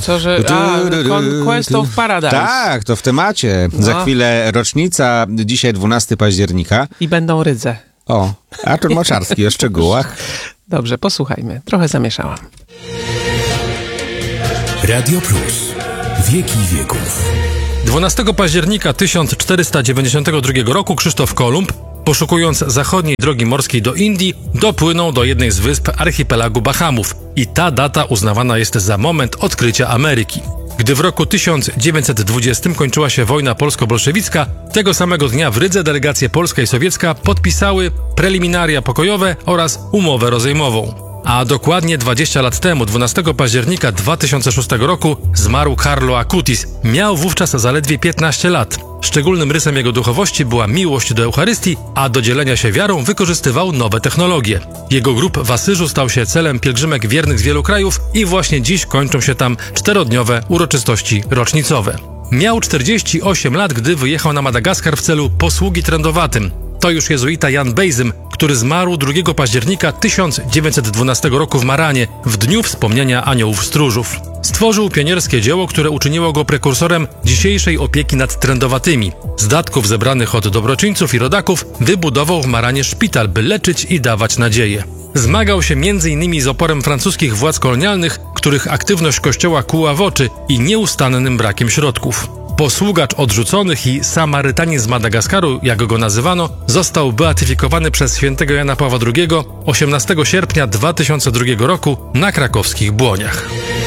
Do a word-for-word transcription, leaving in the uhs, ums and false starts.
Co, że... A, Conquest of Paradise. Tak, to w temacie. No. Za chwilę rocznica, dzisiaj dwunastego października. I będą rydze. O, Artur Moczarski o szczegółach. Dobrze, posłuchajmy. Trochę zamieszałam. Radio Plus. Wieki wieków. dwunastego października tysiąc czterysta dziewięćdziesiątego drugiego roku Krzysztof Kolumb, poszukując zachodniej drogi morskiej do Indii, dopłynął do jednej z wysp archipelagu Bahamów i ta data uznawana jest za moment odkrycia Ameryki. Gdy w roku tysiąc dziewięćset dwudziestym kończyła się wojna polsko-bolszewicka, tego samego dnia w Rydze delegacje polska i sowiecka podpisały preliminaria pokojowe oraz umowę rozejmową. A dokładnie dwadzieścia lat temu, dwunastego października dwa tysiące szóstego roku, zmarł Carlo Acutis. Miał wówczas zaledwie piętnaście lat. Szczególnym rysem jego duchowości była miłość do Eucharystii, a do dzielenia się wiarą wykorzystywał nowe technologie. Jego grób w Asyżu stał się celem pielgrzymek wiernych z wielu krajów i właśnie dziś kończą się tam czterodniowe uroczystości rocznicowe. Miał czterdzieści osiem lat, gdy wyjechał na Madagaskar w celu posługi trędowatym. To już jezuita Jan Bejzym, który zmarł drugiego października tysiąc dziewięćset dwunastego roku w Maranie, w dniu wspomnienia aniołów stróżów. Stworzył pionierskie dzieło, które uczyniło go prekursorem dzisiejszej opieki nad trędowatymi. Z datków zebranych od dobroczyńców i rodaków wybudował w Maranie szpital, by leczyć i dawać nadzieję. Zmagał się między innymi z oporem francuskich władz kolonialnych, których aktywność kościoła kuła w oczy i nieustannym brakiem środków. Posługacz odrzuconych i Samarytanin z Madagaskaru, jak go nazywano, został beatyfikowany przez świętego Jana Pawła drugiego osiemnastego sierpnia dwa tysiące drugiego roku na krakowskich Błoniach.